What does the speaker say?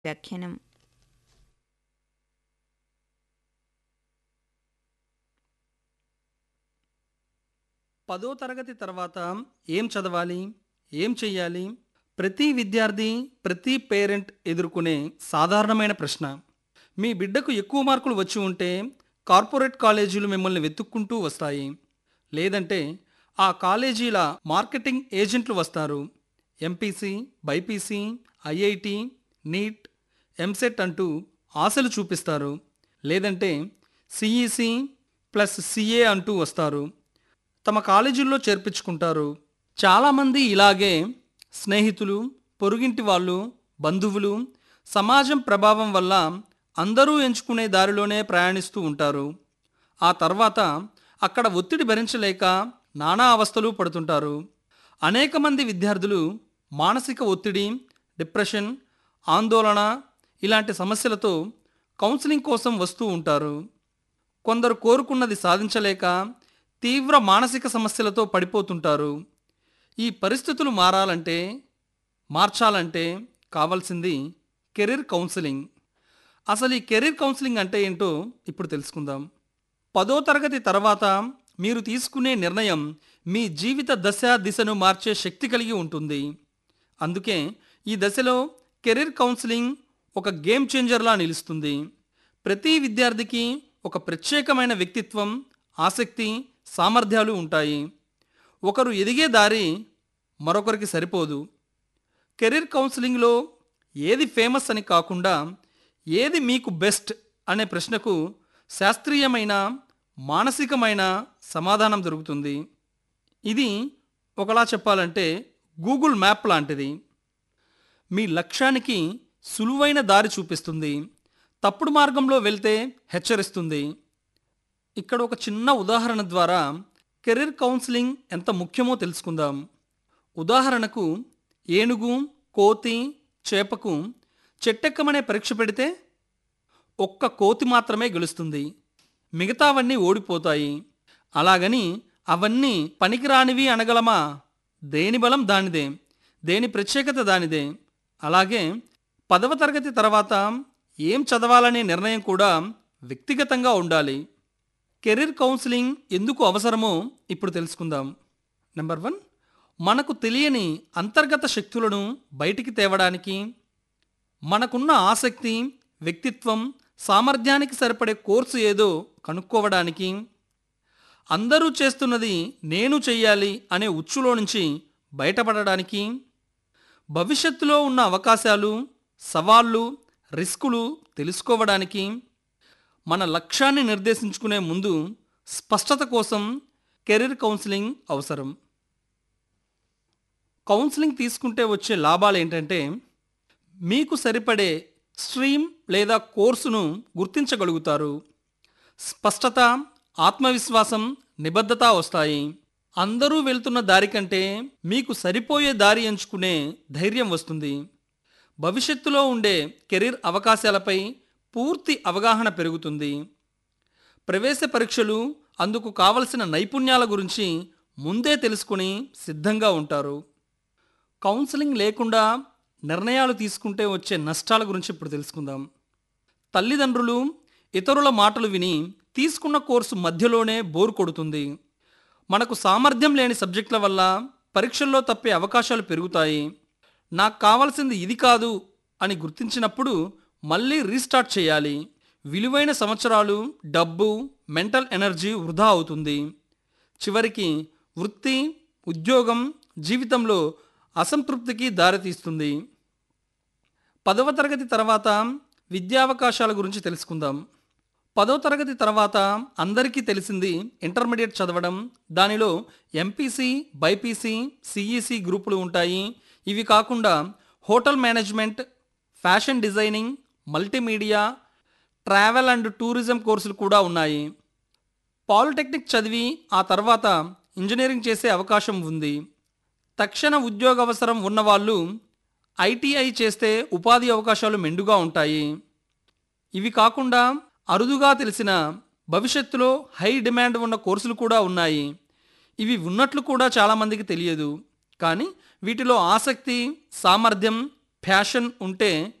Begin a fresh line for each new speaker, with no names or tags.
వ్యాఖ్యానం.
పదో తరగతి తర్వాత ఏం చదవాలి, ఏం చెయ్యాలి? ప్రతి విద్యార్థి, ప్రతి పేరెంట్ ఎదుర్కొనే సాధారణమైన ప్రశ్న. మీ బిడ్డకు ఎక్కువ మార్కులు వచ్చి ఉంటే కార్పొరేట్ కాలేజీలు మిమ్మల్ని వెతుక్కుంటూ వస్తాయి. లేదంటే ఆ కాలేజీల మార్కెటింగ్ ఏజెంట్లు వస్తారు. MPC, BiPC, IIT, neat, EAMCET అంటూ ఆశలు చూపిస్తారు. లేదంటే సిఈసి ప్లస్ సిఏ అంటూ వస్తారు. తమ కాలేజీల్లో చేర్పించుకుంటారు. చాలామంది ఇలాగే స్నేహితులు, పొరుగింటి వాళ్ళు, బంధువులు, సమాజం ప్రభావం వల్ల అందరూ ఎంచుకునే దారిలోనే ప్రయాణిస్తూ ఉంటారు. ఆ తర్వాత అక్కడ ఒత్తిడి భరించలేక నానా అవస్థలు పడుతుంటారు. అనేక మంది విద్యార్థులు మానసిక ఒత్తిడి, డిప్రెషన్, ఆందోళన ఇలాంటి సమస్యలతో కౌన్సిలింగ్ కోసం వస్తూ ఉంటారు. కొందరు కోరుకున్నది సాధించలేక తీవ్ర మానసిక సమస్యలతో పడిపోతుంటారు. ఈ పరిస్థితులు మార్చాలంటే కావాల్సింది కెరీర్ కౌన్సిలింగ్. అసలు ఈ కెరీర్ కౌన్సిలింగ్ అంటే ఏంటో ఇప్పుడు తెలుసుకుందాం. 10వ తరగతి తర్వాత మీరు తీసుకునే నిర్ణయం మీ జీవిత దిశను మార్చే శక్తి కలిగి ఉంటుంది. అందుకే ఈ దశలో కెరీర్ కౌన్సిలింగ్ ఒక గేమ్ చేంజర్లా నిలుస్తుంది. ప్రతి విద్యార్థికి ఒక ప్రత్యేకమైన వ్యక్తిత్వం, ఆసక్తి, సామర్థ్యాలు ఉంటాయి. ఒకరు ఎదిగే దారి మరొకరికి సరిపోదు. కెరీర్ కౌన్సిలింగ్లో ఏది ఫేమస్ అని కాకుండా ఏది మీకు బెస్ట్ అనే ప్రశ్నకు శాస్త్రీయమైన, మానసికమైన సమాధానం దొరుకుతుంది. ఇది ఒకలా చెప్పాలంటే గూగుల్ మ్యాప్ లాంటిది. మీ లక్ష్యానికి సులువైన దారి చూపిస్తుంది. తప్పుడు మార్గంలో వెళ్తే హెచ్చరిస్తుంది. ఇక్కడ ఒక చిన్న ఉదాహరణ ద్వారా కెరీర్ కౌన్సిలింగ్ ఎంత ముఖ్యమో తెలుసుకుందాం. ఉదాహరణకు ఏనుగు, కోతి, చేపకు చెట్టెక్కమనే పరీక్ష పెడితే ఒక్క కోతి మాత్రమే గెలుస్తుంది, మిగతావన్నీ ఓడిపోతాయి. అలాగని అవన్నీ పనికిరానివి అనగలమా? దేని బలం దానిదే, దేని ప్రత్యేకత దానిదే. అలాగే 10వ తరగతి తర్వాత ఏం చదవాలనే నిర్ణయం కూడా వ్యక్తిగతంగా ఉండాలి. కెరీర్ కౌన్సిలింగ్ ఎందుకు అవసరమో ఇప్పుడు తెలుసుకుందాం. నెంబర్ 1, మనకు తెలియని అంతర్గత శక్తులను బయటికి తేవడానికి, మనకున్న ఆసక్తి, వ్యక్తిత్వం, సామర్థ్యానికి సరిపడే కోర్సు ఏదో కనుక్కోవడానికి, అందరూ చేస్తున్నది నేను చెయ్యాలి అనే ఉచ్చులో నుంచి బయటపడడానికి, భవిష్యత్తులో ఉన్న అవకాశాలు, సవాళ్ళు, రిస్కులు తెలుసుకోవడానికి, మన లక్ష్యాన్ని నిర్దేశించుకునే ముందు స్పష్టత కోసం కెరీర్ కౌన్సిలింగ్ అవసరం. కౌన్సిలింగ్ తీసుకుంటే వచ్చే లాభాలు ఏంటంటే, మీకు సరిపడే స్ట్రీమ్ లేదా కోర్సును గుర్తించగలుగుతారు. స్పష్టత, ఆత్మవిశ్వాసం, నిబద్ధత వస్తాయి. అందరూ వెళ్తున్న దారి కంటే మీకు సరిపోయే దారి ఎంచుకునే ధైర్యం వస్తుంది. భవిష్యత్తులో ఉండే కెరీర్ అవకాశాలపై పూర్తి అవగాహన పెరుగుతుంది. ప్రవేశ పరీక్షలు, అందుకు కావలసిన నైపుణ్యాల గురించి ముందే తెలుసుకుని సిద్ధంగా ఉంటారు. కౌన్సిలింగ్ లేకుండా నిర్ణయాలు తీసుకుంటే వచ్చే నష్టాల గురించి ఇప్పుడు తెలుసుకుందాం. తల్లిదండ్రులు, ఇతరుల మాటలు విని తీసుకున్న కోర్సు మధ్యలోనే బోర్ కొడుతుంది. మనకు సామర్థ్యం లేని సబ్జెక్టుల వల్ల పరీక్షల్లో తప్పే అవకాశాలు పెరుగుతాయి. నాకు కావాల్సింది ఇది కాదు అని గుర్తించినప్పుడు మళ్ళీ రీస్టార్ట్ చేయాలి. విలువైన సంవత్సరాలు, డబ్బు, మెంటల్ ఎనర్జీ వృధా అవుతుంది. చివరికి వృత్తి, ఉద్యోగం, జీవితంలో అసంతృప్తికి దారితీస్తుంది. 10వ తరగతి తర్వాత విద్యావకాశాల గురించి తెలుసుకుందాం. 10వ తరగతి తర్వాత అందరికీ తెలిసింది ఇంటర్మీడియట్ చదవడం. దానిలో ఎంపీసీ, బైపీసీ, సిఈసి గ్రూపులు ఉంటాయి. ఇవి కాకుండా hotel management, fashion designing, multimedia, travel and tourism కోర్సులు కూడా ఉన్నాయి. పాలిటెక్నిక్ చదివి ఆ తర్వాత ఇంజనీరింగ్ చేసే అవకాశం ఉంది. తక్షణ ఉద్యోగ అవసరం ఉన్నవాళ్ళు ఐటీఐ చేస్తే ఉపాధి అవకాశాలు మెండుగా ఉంటాయి. ఇవి కాకుండా అరుదుగా తెలిసిన, భవిష్యత్తులో హై డిమాండ్ ఉన్న కోర్సులు కూడా ఉన్నాయి. ఇవి ఉన్నట్లు కూడా చాలామందికి తెలియదు. కానీ వీటిలో ఆసక్తి, సామర్థ్యం, ప్యాషన్ ఉంటే